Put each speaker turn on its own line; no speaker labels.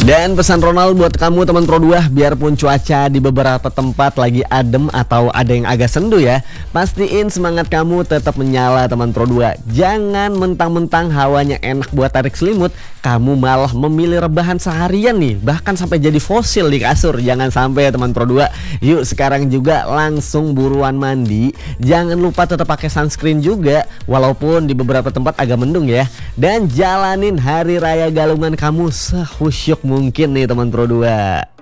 Dan pesan Ronald buat kamu teman Pro 2, biarpun cuaca di beberapa tempat lagi adem atau ada yang agak sendu ya, pastiin semangat kamu tetap menyala teman Pro 2. Jangan mentang-mentang hawanya enak buat tarik selimut, kamu malah memilih rebahan seharian nih, bahkan sampai jadi fosil di kasur. Jangan sampai ya teman Pro 2. Yuk sekarang juga langsung buruan mandi. Jangan lupa tetap pakai sunscreen juga, walaupun di beberapa tempat agak mendung ya. Dan jalanin hari raya galungan kamu sehusyuk mungkin nih teman Pro 2.